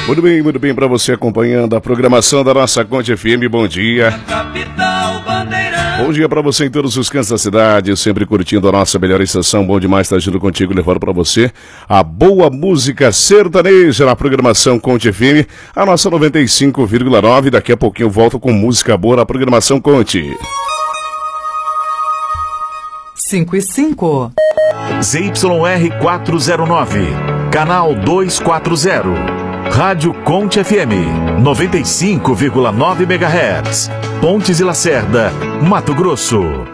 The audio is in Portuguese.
Muito bem, para você acompanhando a programação da nossa Conte FM, bom dia. Bom dia para você em todos os cantos da cidade, sempre curtindo a nossa melhor estação. Bom demais estar junto contigo, levando para você a boa música sertaneja na programação Conte FM, a nossa 95,9. Daqui a pouquinho eu volto com música boa na programação Conte. 5 e 5. ZYR 409, canal 240. Rádio Conte FM, 95,9 MHz. Pontes e Lacerda, Mato Grosso.